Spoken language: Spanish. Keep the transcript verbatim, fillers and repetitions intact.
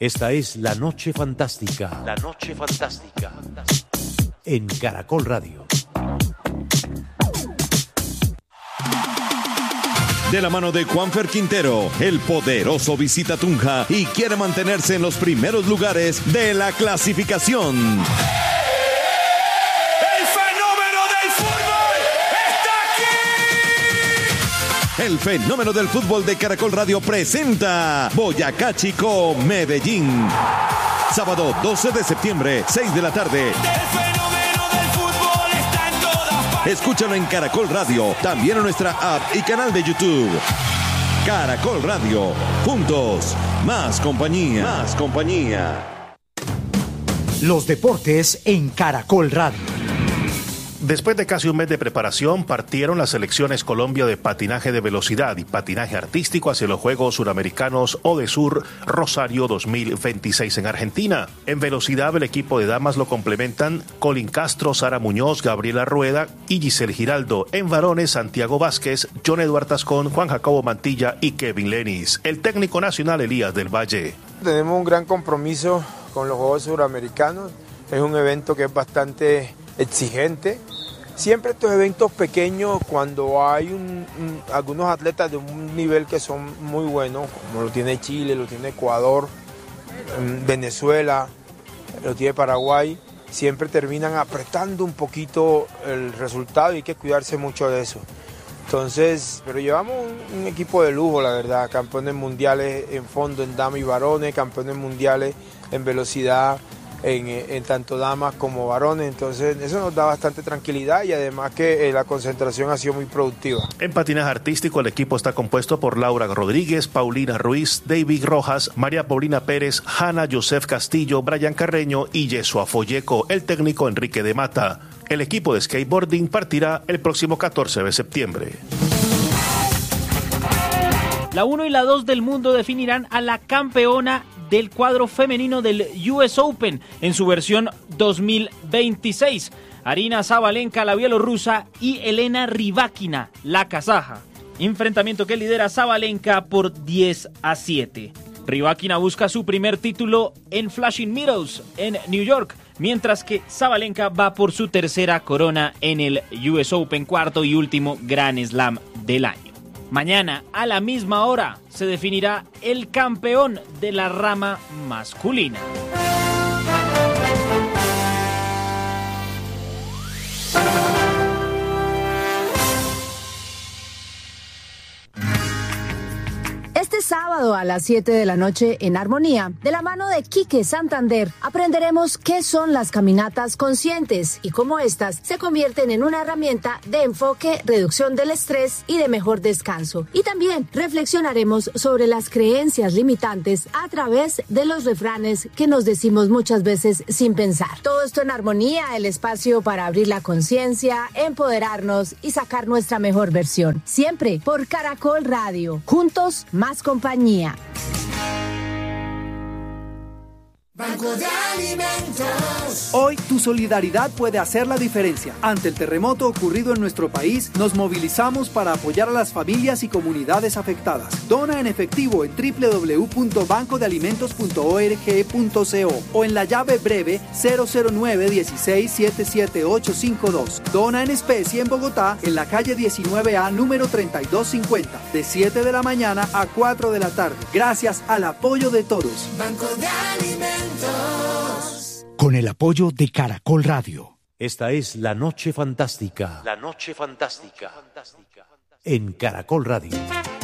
Esta es La Noche Fantástica. La Noche Fantástica. En Caracol Radio. De la mano de Juanfer Quintero, el poderoso visita Tunja y quiere mantenerse en los primeros lugares de la clasificación. ¡El fenómeno del fútbol está aquí! El fenómeno del fútbol de Caracol Radio presenta Boyacá Chico, Medellín. Sábado doce de septiembre, seis de la tarde. Escúchalo en Caracol Radio, también en nuestra app y canal de YouTube. Caracol Radio, juntos, más compañía. Más compañía. Los deportes en Caracol Radio. Después de casi un mes de preparación, partieron las selecciones Colombia de patinaje de velocidad y patinaje artístico hacia los Juegos Suramericanos Odesur Rosario dos mil veintiséis en Argentina. En velocidad, el equipo de damas lo complementan Colin Castro, Sara Muñoz, Gabriela Rueda y Giselle Giraldo. En varones, Santiago Vázquez, John Eduardo Tascón, Juan Jacobo Mantilla y Kevin Lenis. El técnico nacional Elías del Valle. Tenemos un gran compromiso con los Juegos Suramericanos. Es un evento que es bastante exigente. Siempre estos eventos pequeños, cuando hay un, un, algunos atletas de un nivel que son muy buenos, como lo tiene Chile, lo tiene Ecuador, Venezuela, lo tiene Paraguay, siempre terminan apretando un poquito el resultado y hay que cuidarse mucho de eso. Entonces, pero llevamos un, un equipo de lujo, la verdad, campeones mundiales en fondo, en damas y varones, campeones mundiales en velocidad, En, en tanto damas como varones, entonces eso nos da bastante tranquilidad y además que eh, la concentración ha sido muy productiva. En patinaje artístico el equipo está compuesto por Laura Rodríguez, Paulina Ruiz, David Rojas, María Paulina Pérez, Hanna Joseph Castillo, Brian Carreño y Yesua Folleco, el técnico Enrique de Mata. El equipo de skateboarding partirá el próximo catorce de septiembre. La uno y la dos del mundo definirán a la campeona del cuadro femenino del U S Open en su versión dos mil veintiséis. Arina Sabalenka, la bielorrusa, y Elena Rybakina, la kazaja. Enfrentamiento que lidera Sabalenka por diez a siete. Rybakina busca su primer título en Flushing Meadows, en New York, mientras que Sabalenka va por su tercera corona en el U S Open, cuarto y último Grand Slam del año. Mañana, a la misma hora, se definirá el campeón de la rama masculina. Este sábado a las siete de la noche en Armonía, de la mano de Quique Santander, aprenderemos qué son las caminatas conscientes y cómo estas se convierten en una herramienta de enfoque, reducción del estrés y de mejor descanso. Y también reflexionaremos sobre las creencias limitantes a través de los refranes que nos decimos muchas veces sin pensar. Todo esto en Armonía, el espacio para abrir la conciencia, empoderarnos y sacar nuestra mejor versión. Siempre por Caracol Radio. Juntos, más compañía. Banco de Alimentos. Hoy tu solidaridad puede hacer la diferencia. Ante el terremoto ocurrido en nuestro país, nos movilizamos para apoyar a las familias y comunidades afectadas. Dona en efectivo en doble u doble u doble u punto banco de alimentos punto org punto co o en la llave breve cero cero nueve uno seis siete siete ocho cinco dos. Dona en especie en Bogotá, en la calle diecinueve A, número treinta y dos cincuenta, de siete de la mañana a cuatro de la tarde. Gracias al apoyo de todos. Banco de Alimentos. Con el apoyo de Caracol Radio. Esta es La Noche Fantástica. La Noche Fantástica. En Caracol Radio.